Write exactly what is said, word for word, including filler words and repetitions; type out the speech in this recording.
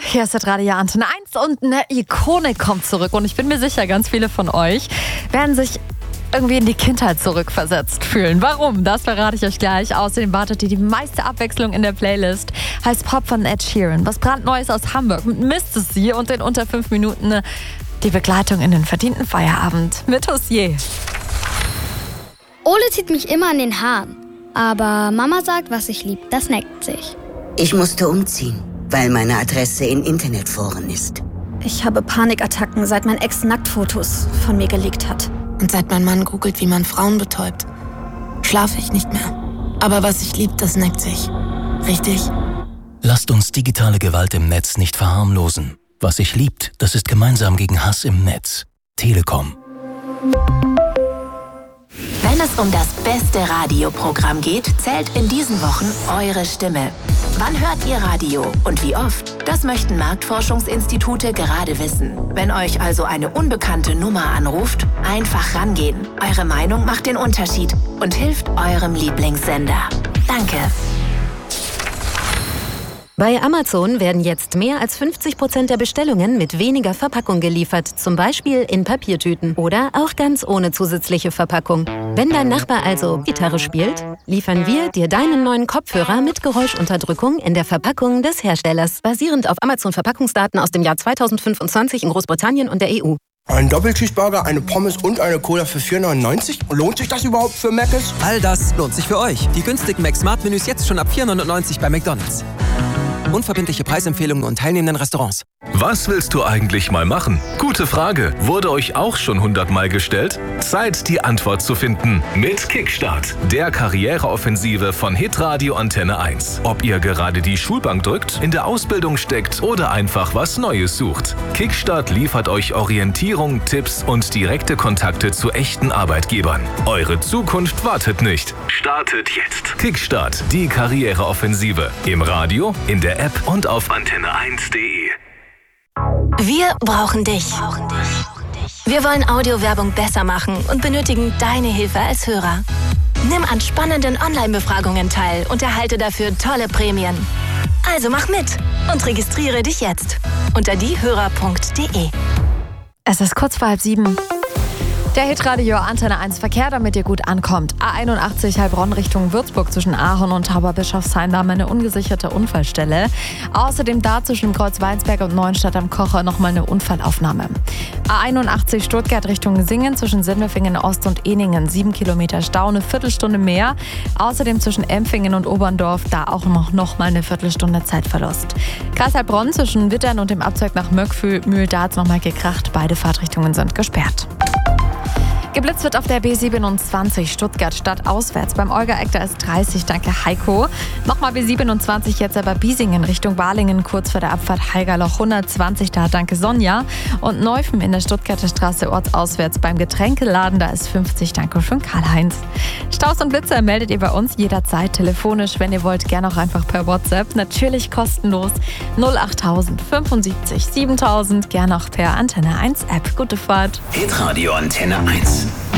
Hier ist das Radio Antenne eins und eine Ikone kommt zurück. Und ich bin mir sicher, ganz viele von euch werden sich irgendwie in die Kindheit zurückversetzt fühlen. Warum? Das verrate ich euch gleich. Außerdem wartet ihr die meiste Abwechslung in der Playlist. Heißt Pop von Ed Sheeran. Was brandneues aus Hamburg mit Misty und in unter fünf Minuten die Begleitung in den verdienten Feierabend mit Hosier. Ole zieht mich immer an den Haaren. Aber Mama sagt, was ich lieb, das neckt sich. Ich musste umziehen, weil meine Adresse in Internetforen ist. Ich habe Panikattacken, seit mein Ex Nacktfotos von mir gelegt hat. Und seit mein Mann googelt, wie man Frauen betäubt, schlafe ich nicht mehr. Aber was ich lieb, das neckt sich. Richtig? Lasst uns digitale Gewalt im Netz nicht verharmlosen. Was sich liebt, das ist gemeinsam gegen Hass im Netz. Telekom. Wenn es um das beste Radioprogramm geht, zählt in diesen Wochen eure Stimme. Wann hört ihr Radio und wie oft? Das möchten Marktforschungsinstitute gerade wissen. Wenn euch also eine unbekannte Nummer anruft, einfach rangehen. Eure Meinung macht den Unterschied und hilft eurem Lieblingssender. Danke. Bei Amazon werden jetzt mehr als fünfzig Prozent der Bestellungen mit weniger Verpackung geliefert, zum Beispiel in Papiertüten oder auch ganz ohne zusätzliche Verpackung. Wenn dein Nachbar also Gitarre spielt, liefern wir dir deinen neuen Kopfhörer mit Geräuschunterdrückung in der Verpackung des Herstellers, basierend auf Amazon-Verpackungsdaten aus dem Jahr zweitausendfünfundzwanzig in Großbritannien und der E U. Ein Doppelcheeseburger, eine Pommes und eine Cola für vier neunundneunzig? Lohnt sich das überhaupt für Mc's? All das lohnt sich für euch. Die günstigen Mac-Smart-Menüs jetzt schon ab vier neunundneunzig bei McDonald's. Unverbindliche Preisempfehlungen und teilnehmenden Restaurants. Was willst du eigentlich mal machen? Gute Frage. Wurde euch auch schon hundertmal gestellt? Zeit, die Antwort zu finden. Mit Kickstart, der Karriereoffensive von Hitradio Antenne eins. Ob ihr gerade die Schulbank drückt, in der Ausbildung steckt oder einfach was Neues sucht. Kickstart liefert euch Orientierung, Tipps und direkte Kontakte zu echten Arbeitgebern. Eure Zukunft wartet nicht. Startet jetzt. Kickstart, die Karriereoffensive. Im Radio, in der App und auf antenne eins punkt de. Wir brauchen dich. Wir wollen Audiowerbung besser machen und benötigen deine Hilfe als Hörer. Nimm an spannenden Online-Befragungen teil und erhalte dafür tolle Prämien. Also mach mit und registriere dich jetzt unter diehörer punkt de. Es ist kurz vor halb sieben. Der Hitradio Antenne eins Verkehr, damit ihr gut ankommt. A einundachtzig Heilbronn Richtung Würzburg zwischen Aachen und Tauberbischofsheim, da haben wir eine ungesicherte Unfallstelle. Außerdem da zwischen Kreuz Weinsberg und Neuenstadt am Kocher nochmal eine Unfallaufnahme. A einundachtzig Stuttgart Richtung Singen zwischen Sindelfingen Ost und Ehningen, sieben Kilometer Stau, eine Viertelstunde mehr. Außerdem zwischen Empfingen und Oberndorf, da auch noch, noch mal eine Viertelstunde Zeitverlust. Kreis Heilbronn zwischen Wittern und dem Abzweig nach Möckfühl-Mühl, da hat's nochmal gekracht. Beide Fahrtrichtungen sind gesperrt. Geblitzt wird auf der B siebenundzwanzig Stuttgart stadtauswärts beim Olga-Eck, da ist dreißig, danke Heiko. Nochmal B siebenundzwanzig jetzt aber Biesingen Richtung Balingen, kurz vor der Abfahrt Haigerloch hundertzwanzig, da danke Sonja. Und Neufen in der Stuttgarter Straße ortsauswärts beim Getränkeladen, da ist fünfzig, danke schon Karl-Heinz. Staus und Blitzer meldet ihr bei uns jederzeit telefonisch, wenn ihr wollt, gerne auch einfach per WhatsApp, natürlich kostenlos null achttausend fünfundsiebzig siebentausend, gerne auch per Antenne eins App. Gute Fahrt. Hitradio Antenne eins.